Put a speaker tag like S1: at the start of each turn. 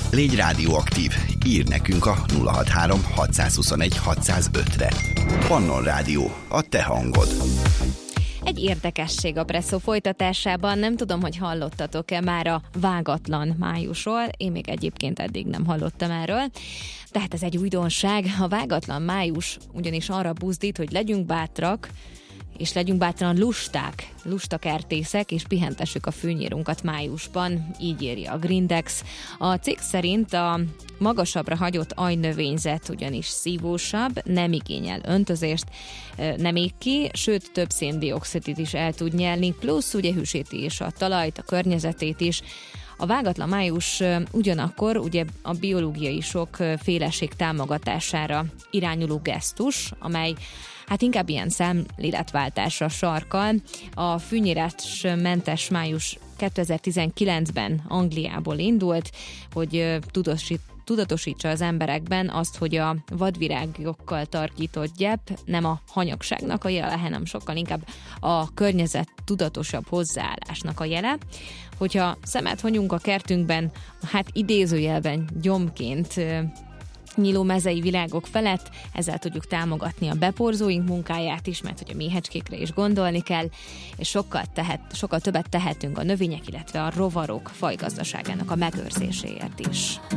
S1: Légy rádióaktív, ír nekünk a 063 621 605-re. Pannon Rádió, a te hangod.
S2: Egy érdekesség a Presszó folytatásában, nem tudom, hogy hallottatok-e már a vágatlan májusról, én még egyébként eddig nem hallottam erről, tehát ez egy újdonság. A vágatlan május ugyanis arra buzdít, hogy legyünk bátrak, és legyünk bátran lusta kertészek, és pihentessük a fűnyírunkat májusban, így írja a Grindex. A cikk szerint a magasabbra hagyott ajnövényzet ugyanis szívósabb, nem igényel öntözést, nem ég ki, sőt több széndioxidit is el tud nyelni, plusz ugye hűsíti is a talajt, a környezetét is. A vágatlan május ugyanakkor ugye a biológiai sokféleség támogatására irányuló gesztus, amely hát inkább ilyen szemléletváltásra sarkal. A fűnyírásmentes május 2019-ben Angliából indult, hogy tudatosítsa az emberekben azt, hogy a vadvirágokkal tarkított gyepp nem a hanyagságnak a jele, hanem sokkal inkább a környezet tudatosabb hozzáállásnak a jele. Hogyha szemet hunyunk a kertünkben, hát idézőjelben gyomként nyíló mezei világok felett, ezzel tudjuk támogatni a beporzóink munkáját is, mert hogy a méhecskékre is gondolni kell, és sokkal többet tehetünk a növények, illetve a rovarok fajgazdaságának a megőrzéséért is.